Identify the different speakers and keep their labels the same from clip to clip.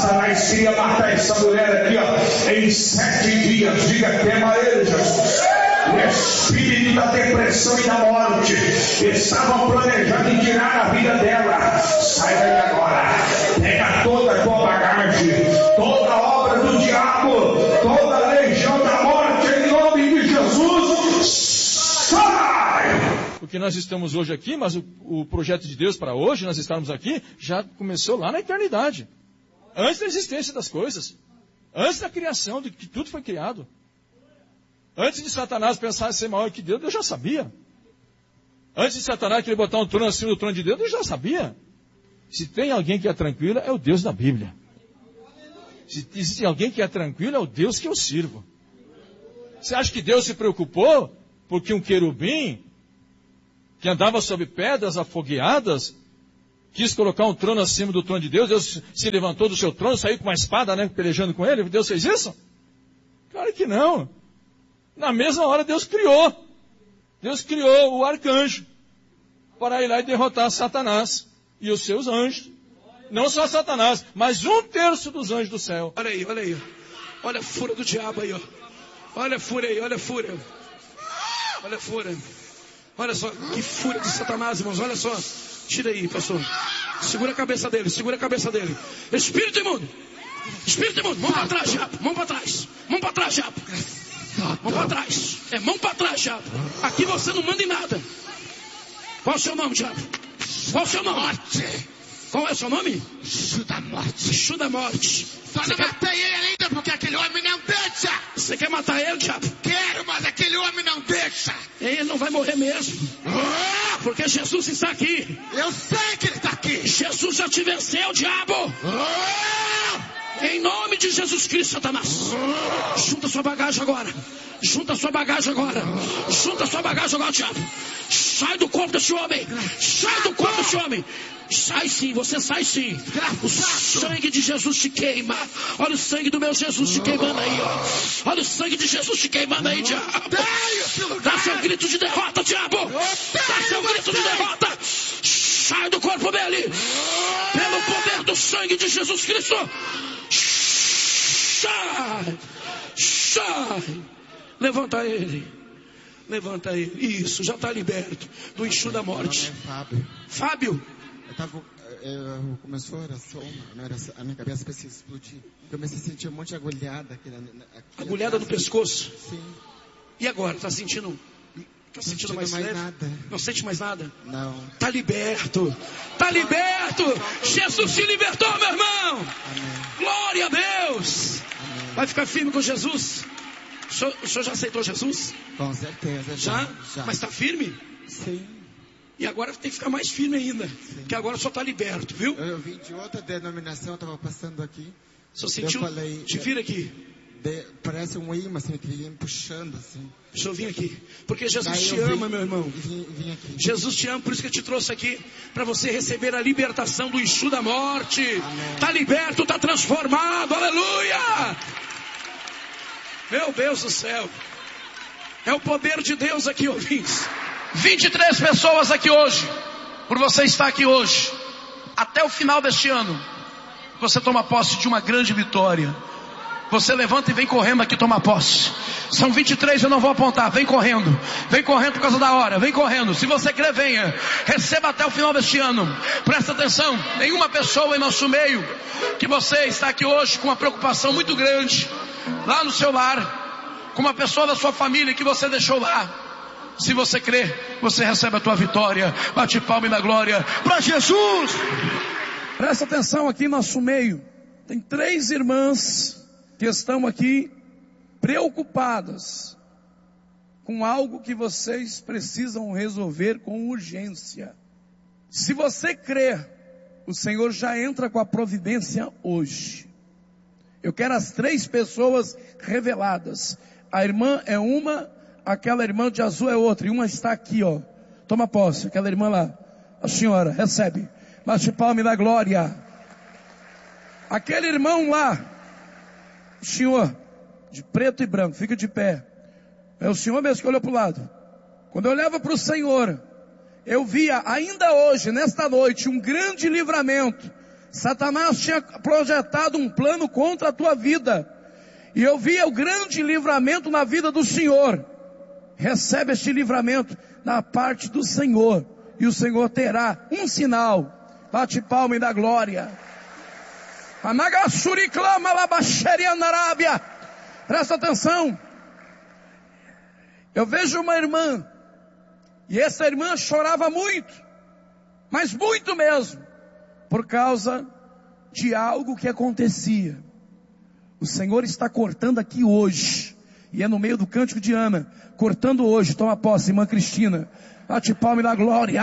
Speaker 1: Satanás queria matar essa mulher aqui, ó, em 7 dias. Diga, queima ele, Jesus. O espírito da depressão e da morte estavam planejando em tirar a vida dela. Sai daí agora. Pega toda a tua bagagem, toda a obra do diabo, toda a legião da morte, em nome de Jesus. Sai!
Speaker 2: Porque nós estamos hoje aqui, mas o projeto de Deus para hoje, nós estarmos aqui, já começou lá na eternidade. Antes da existência das coisas. Antes da criação, de que tudo foi criado. Antes de Satanás pensar em ser maior que Deus, já sabia. Antes de Satanás querer botar um trono acima do trono de Deus, já sabia. Se tem alguém que é tranquilo, é o Deus da Bíblia. Se existe alguém que é tranquilo, é o Deus que eu sirvo. Você acha que Deus se preocupou porque um querubim que andava sobre pedras afogueadas quis colocar um trono acima do trono de Deus? Deus se levantou do seu trono, saiu com uma espada, né, pelejando com ele? Deus fez isso? Claro que não. Na mesma hora Deus criou o arcanjo para ir lá e derrotar Satanás e os seus anjos. Não só Satanás, mas 1/3 dos anjos do céu.
Speaker 3: Olha aí, olha aí. Olha a fúria do diabo aí, ó. Olha a fúria aí, olha a fúria. Olha a fúria. Olha só, que fúria de Satanás, irmãos. Olha só. Tira aí, pastor. Segura a cabeça dele, segura a cabeça dele. Espírito imundo. Espírito imundo. Mão para trás, diabo. Mão para trás. Mão para trás, diabo. Mão para trás. É mão para trás, diabo. Aqui você não manda em nada. Qual é o seu nome, diabo? Qual é o seu nome? Morte. Qual é o seu nome?
Speaker 4: Exu da morte.
Speaker 3: Exu da morte.
Speaker 4: Só não matei ele ainda porque aquele homem não deixa.
Speaker 3: Você quer matar ele, diabo?
Speaker 4: Quero, mas aquele homem não deixa.
Speaker 3: Ele não vai morrer mesmo. Porque Jesus está aqui.
Speaker 4: Eu sei que ele está aqui.
Speaker 3: Jesus já te venceu, diabo. Em nome de Jesus Cristo, Satanás. Junta sua bagagem agora. Junta sua bagagem agora. Junta sua bagagem agora, diabo. Sai do corpo desse homem. Sai do corpo desse homem. Sai sim, você sai sim. O sangue de Jesus te queima. Olha o sangue do meu Jesus te queimando aí, ó. Olha o sangue de Jesus te queimando aí, diabo. Dá seu grito de derrota, diabo. Dá seu grito de derrota. Sai do corpo dele. Pelo poder do sangue de Jesus Cristo. Sai. Sai. Levanta ele. Levanta ele. Isso, já está liberto do Exu da morte.
Speaker 4: Fábio.
Speaker 3: Fábio.
Speaker 4: Começou a oração, a minha cabeça começou a explodir. Comecei a sentir um monte de agulhada aqui
Speaker 3: agulhada no pescoço?
Speaker 4: Sim.
Speaker 3: E agora? Está sentindo mais leve?
Speaker 4: Nada.
Speaker 3: Não sente mais nada?
Speaker 4: Não.
Speaker 3: Está liberto. Está liberto. Jesus te libertou, meu irmão.
Speaker 4: Amém.
Speaker 3: Glória a Deus.
Speaker 4: Amém.
Speaker 3: Vai ficar firme com Jesus? O senhor já aceitou Jesus?
Speaker 4: Com certeza.
Speaker 3: Já? Mas está firme?
Speaker 4: Sim.
Speaker 3: E agora tem que ficar mais firme ainda. Sim. Que agora só está liberto, viu?
Speaker 4: Eu vim de outra denominação, eu estava passando aqui.
Speaker 3: Só sentiu?
Speaker 4: Falei,
Speaker 3: te vira aqui.
Speaker 4: Parece um imã, assim, que vinha me puxando, assim.
Speaker 3: Deixa eu vir aqui. Porque Jesus te ama, meu irmão.
Speaker 4: Vim aqui.
Speaker 3: Jesus te ama, por isso que eu te trouxe aqui. Para você receber a libertação do Exu da morte. Está liberto, está transformado. Aleluia! Meu Deus do céu. É o poder de Deus aqui, ouvintes. 23 pessoas aqui hoje. Por você estar aqui hoje. Até o final deste ano. Você toma posse de uma grande vitória. Você levanta e vem correndo aqui tomar posse. São 23, eu não vou apontar. Vem correndo. Vem correndo por causa da hora. Vem correndo. Se você crer, venha. Receba até o final deste ano. Presta atenção. Nenhuma pessoa em nosso meio que você está aqui hoje com uma preocupação muito grande. Lá no seu lar. Com uma pessoa da sua família que você deixou lá. Se você crer, você recebe a tua vitória. Bate palma e dá glória para Jesus. Presta atenção aqui em nosso meio. Tem 3 irmãs que estão aqui preocupadas com algo que vocês precisam resolver com urgência. Se você crer, o Senhor já entra com a providência hoje. Eu quero as 3 pessoas reveladas. A irmã é uma, aquela irmã de azul é outra, e uma está aqui, ó. Toma posse, aquela irmã lá. A senhora, recebe. Bate palma e dá glória. Aquele irmão lá, o senhor, de preto e branco, fica de pé. É o senhor mesmo que olhou para o lado. Quando eu olhava para o Senhor, eu via ainda hoje, nesta noite, um grande livramento Satanás tinha projetado um plano contra a tua vida. E eu via o grande livramento na vida do Senhor. Recebe este livramento da parte do Senhor. E o Senhor terá um sinal. Bate palma e dá glória. Presta atenção. Eu vejo uma irmã. E essa irmã chorava muito. Mas muito mesmo. Por causa de algo que acontecia. O Senhor está cortando aqui hoje. E é no meio do cântico de Ana. Cortando hoje. Toma posse, irmã Cristina. Bate palma e dá glória.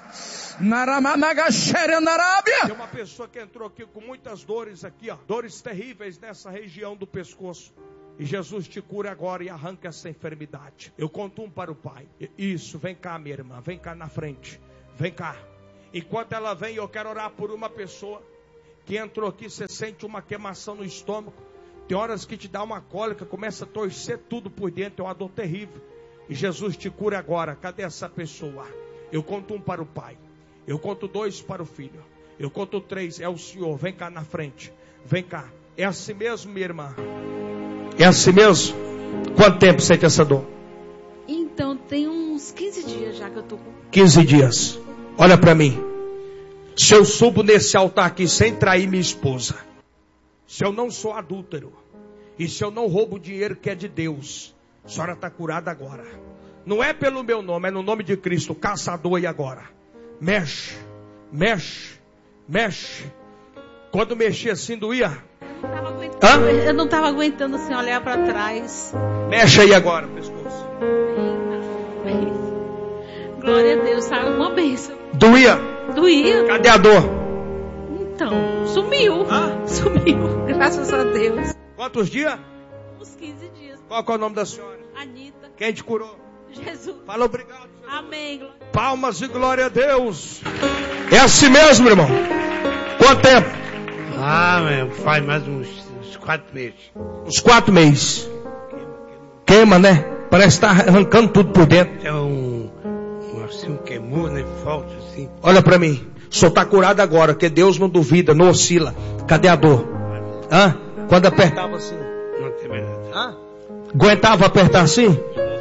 Speaker 1: Tem uma pessoa que entrou aqui com muitas dores aqui, ó. Dores terríveis nessa região do pescoço. E Jesus te cura agora e arranca essa enfermidade. Eu conto um para o Pai. Isso, vem cá, minha irmã. Vem cá na frente. Vem cá. Enquanto ela vem, eu quero orar por uma pessoa que entrou aqui. Você sente uma queimação no estômago. Tem horas que te dá uma cólica, começa a torcer tudo por dentro. É uma dor terrível. E Jesus te cura agora. Cadê essa pessoa? Eu conto um para o Pai. Eu conto 2 para o Filho. Eu conto 3. É o Senhor. Vem cá na frente. Vem cá. É assim mesmo, minha irmã? É assim mesmo? Quanto tempo sente essa dor?
Speaker 5: Então, tem uns 15 dias já que eu tô com...
Speaker 1: 15 dias. Olha para mim. Se eu subo nesse altar aqui sem trair minha esposa, se eu não sou adúltero, e se eu não roubo o dinheiro que é de Deus, a senhora está curada agora. Não é pelo meu nome, é no nome de Cristo. Caçador e agora. Mexe, mexe, mexe. Quando mexia assim doía?
Speaker 5: Eu não estava aguentando assim olhar para trás.
Speaker 1: Mexe aí agora, pescoço.
Speaker 5: Glória a Deus, sabe? Uma bênção.
Speaker 1: Doía?
Speaker 5: Doía.
Speaker 1: Cadê a dor?
Speaker 5: Então, sumiu. Sumiu, graças a Deus.
Speaker 1: Quantos dias?
Speaker 5: Uns 15 dias.
Speaker 1: Qual é o nome da senhora?
Speaker 5: Anitta.
Speaker 1: Quem te curou?
Speaker 5: Jesus.
Speaker 1: Fala obrigado. Jesus.
Speaker 5: Amém.
Speaker 1: Palmas e glória a Deus. É assim mesmo, irmão? Quanto tempo?
Speaker 6: Faz mais uns 4 meses.
Speaker 1: Uns 4 meses. Queima, né? Parece que está arrancando tudo por dentro.
Speaker 6: É assim, queimou, né? Falta assim.
Speaker 1: Olha para mim. O senhor está curado agora, que Deus não duvida, não oscila. Cadê a dor? Quando apertava assim?
Speaker 6: Não tem mais nada.
Speaker 1: Aguentava apertar assim?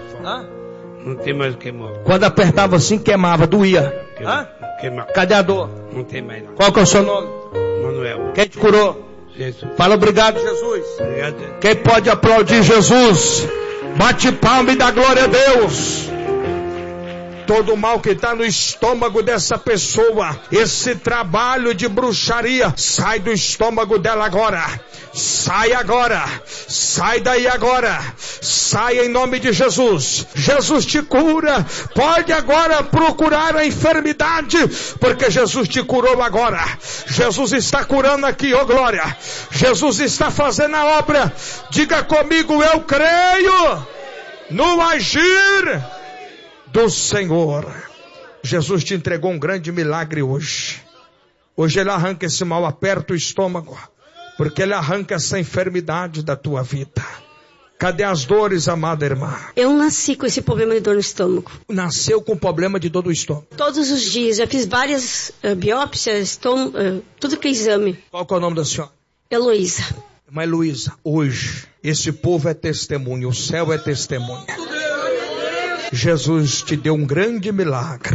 Speaker 6: Não tem mais o queimou.
Speaker 1: Quando apertava assim, queimava, doía.
Speaker 6: Queima.
Speaker 1: Cadê a dor?
Speaker 6: Não tem mais nada.
Speaker 1: Qual que é o seu nome?
Speaker 6: Manuel.
Speaker 1: Quem te curou?
Speaker 6: Jesus.
Speaker 1: Fala obrigado, Jesus.
Speaker 6: Obrigado.
Speaker 1: Quem pode aplaudir Jesus? Bate palma e dá glória a Deus. Todo o mal que está no estômago dessa pessoa, esse trabalho de bruxaria, sai do estômago dela agora. Sai agora. Sai daí agora. Sai em nome de Jesus. Jesus te cura. Pode agora procurar a enfermidade, porque Jesus te curou agora. Jesus está curando aqui, ó glória. Jesus está fazendo a obra. Diga comigo, eu creio no agir do Senhor. Jesus te entregou um grande milagre hoje. Hoje Ele arranca esse mal, aperta o estômago, porque Ele arranca essa enfermidade da tua vida. Cadê as dores, amada irmã?
Speaker 7: Eu nasci com esse problema de dor no estômago.
Speaker 1: Nasceu com problema de dor no estômago?
Speaker 7: Todos os dias, já fiz várias biópsias, tudo que é exame.
Speaker 1: Qual que é o nome da senhora?
Speaker 7: Heloísa.
Speaker 1: Mas Heloísa, hoje, esse povo é testemunho, o céu é testemunha. Jesus te deu um grande milagre.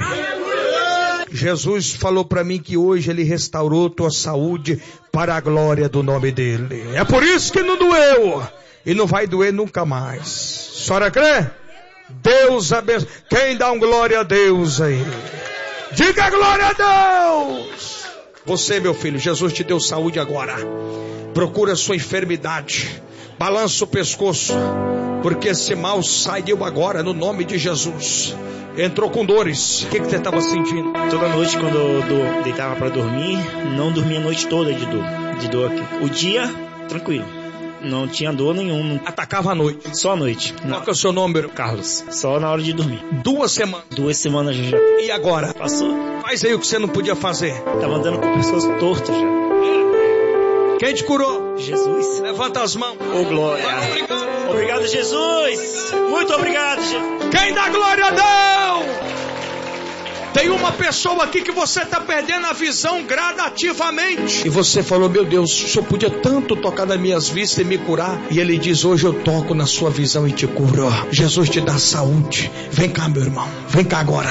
Speaker 1: Jesus falou para mim que hoje Ele restaurou tua saúde para a glória do nome dEle. É por isso que não doeu. E não vai doer nunca mais. A senhora crê? Deus abençoe. Quem dá um glória a Deus aí? Diga glória a Deus. Você, meu filho, Jesus te deu saúde agora. Procura a sua enfermidade. Balança o pescoço, porque esse mal saiu agora no nome de Jesus. Entrou com dores. O que você estava sentindo?
Speaker 8: Toda noite quando eu deitava para dormir, não dormia a noite toda de dor aqui. O dia, tranquilo. Não tinha dor nenhuma.
Speaker 1: Atacava à noite?
Speaker 8: Só à noite.
Speaker 1: Qual que é o seu número?
Speaker 8: Carlos. Só na hora de dormir.
Speaker 1: 2 semanas?
Speaker 8: 2 semanas já.
Speaker 1: E agora?
Speaker 8: Passou.
Speaker 1: Faz aí o que você não podia fazer.
Speaker 8: Tava andando com pessoas tortas já.
Speaker 1: Quem te curou?
Speaker 8: Jesus.
Speaker 1: Levanta as mãos.
Speaker 8: Ô glória. Obrigado, Jesus. Muito obrigado, Jesus.
Speaker 1: Quem dá glória a Deus? Tem uma pessoa aqui que você está perdendo a visão gradativamente. E você falou, meu Deus, o Senhor podia tanto tocar nas minhas vistas e me curar. E Ele diz, hoje eu toco na sua visão e te curo. Jesus te dá saúde. Vem cá, meu irmão. Vem cá agora.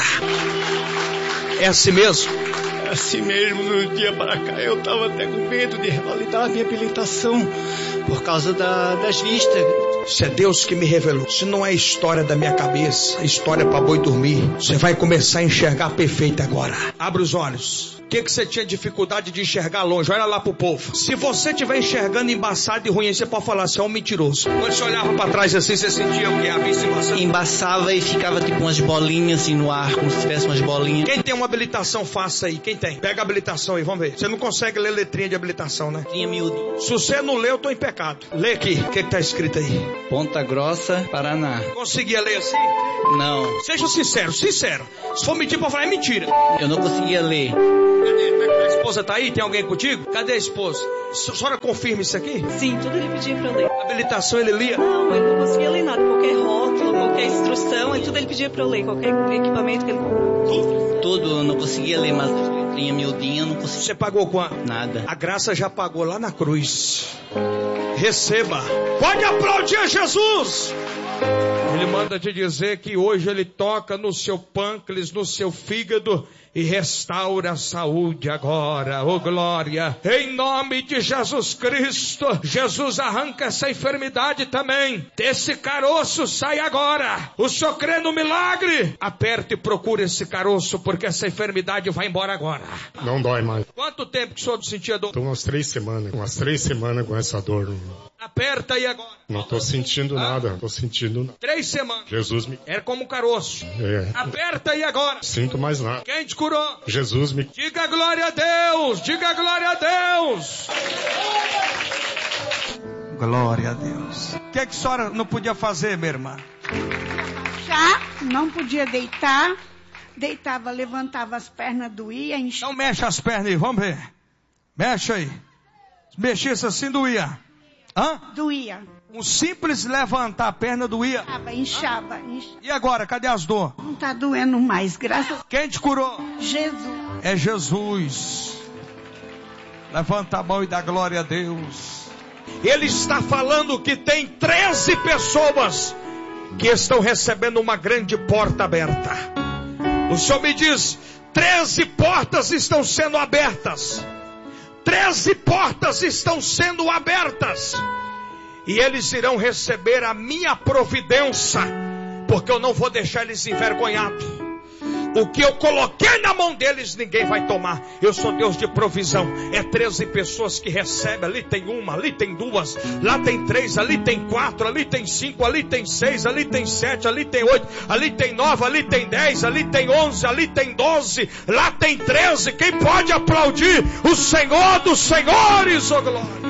Speaker 1: É assim mesmo?
Speaker 8: É assim mesmo. No dia para cá eu estava até com medo de revalidar a minha habilitação por causa das vistas.
Speaker 1: Isso é Deus que me revelou. Isso não é história da minha cabeça. É história para boi dormir. Você vai começar a enxergar perfeito agora. Abre os olhos. O que você tinha dificuldade de enxergar longe? Olha lá pro povo. Se você estiver enxergando embaçado e ruim, você pode falar, você é um mentiroso. Quando você olhava para trás assim, você sentia o que? A vista embaçada?
Speaker 9: Embaçava e ficava tipo umas bolinhas assim no ar, como se tivesse umas bolinhas.
Speaker 1: Quem tem uma habilitação, faça aí. Quem tem? Pega a habilitação aí, vamos ver. Você não consegue ler letrinha de habilitação, né?
Speaker 9: Tinha miudinho.
Speaker 1: Se você não lê, eu tô em pecado. Lê aqui. O que tá escrito aí?
Speaker 9: Ponta Grossa, Paraná.
Speaker 1: Conseguia ler assim?
Speaker 9: Não.
Speaker 1: Seja sincero. Se for mentir pra falar, é mentira.
Speaker 9: Eu não conseguia ler.
Speaker 1: Cadê? A esposa tá aí? Tem alguém contigo? Cadê a esposa? A senhora confirma isso aqui?
Speaker 10: Sim, tudo ele pedia pra eu ler.
Speaker 1: Habilitação ele lia?
Speaker 10: Não, ele não conseguia ler nada. Qualquer rótulo, qualquer instrução, e tudo ele pedia pra eu ler. Qualquer equipamento que ele comprou.
Speaker 9: Tudo eu não conseguia ler, mas as letrinhas miudinhas eu não conseguia.
Speaker 1: Você pagou quanto?
Speaker 9: Nada.
Speaker 1: A graça já pagou lá na cruz. Receba. Pode aplaudir a Jesus. Ele manda te dizer que hoje ele toca no seu pâncreas, no seu fígado e restaura a saúde agora. Oh glória. Em nome de Jesus Cristo. Jesus arranca essa enfermidade também. Esse caroço sai agora. O senhor crê no milagre? Aperte e procure esse caroço, porque essa enfermidade vai embora agora.
Speaker 11: Não dói mais.
Speaker 1: Quanto tempo que o senhor sentia dor?
Speaker 11: Estou umas 3 semanas. Umas 3 semanas com essa dor.
Speaker 1: Aperta aí agora.
Speaker 11: Não estou sentindo nada. Não estou sentindo nada.
Speaker 1: 3 semanas.
Speaker 11: Jesus me...
Speaker 1: Era como um caroço.
Speaker 11: É.
Speaker 1: Aperta aí agora.
Speaker 11: Sinto mais nada.
Speaker 1: Quem te curou?
Speaker 11: Jesus me...
Speaker 1: Diga glória a Deus. Diga glória a Deus. Glória a Deus. O que a senhora não podia fazer, minha irmã?
Speaker 12: Já não podia deitar. Deitava, levantava as pernas, doía.
Speaker 1: Então mexe as pernas aí, vamos ver. Mexe aí. Mexesse assim, doía. Hã?
Speaker 12: Doía.
Speaker 1: Um simples levantar a perna doía.
Speaker 12: Inchava.
Speaker 1: E agora, cadê as dores?
Speaker 12: Não tá doendo mais, graças a Deus.
Speaker 1: Quem te curou?
Speaker 12: Jesus.
Speaker 1: É Jesus. Levanta a mão e dá glória a Deus. Ele está falando que tem 13 pessoas que estão recebendo uma grande porta aberta. O Senhor me diz, 13 portas estão sendo abertas. 13 portas estão sendo abertas. E eles irão receber a minha providência, porque eu não vou deixar eles envergonhados. O que eu coloquei na mão deles, ninguém vai tomar. Eu sou Deus de provisão. É 13 pessoas que recebem. Ali tem uma, ali tem 2, lá tem 3, ali tem 4, ali tem 5, ali tem 6, ali tem 7, ali tem 8, ali tem 9, ali tem 10, ali tem 11, ali tem 12, lá tem 13. Quem pode aplaudir o Senhor dos Senhores, oh glória?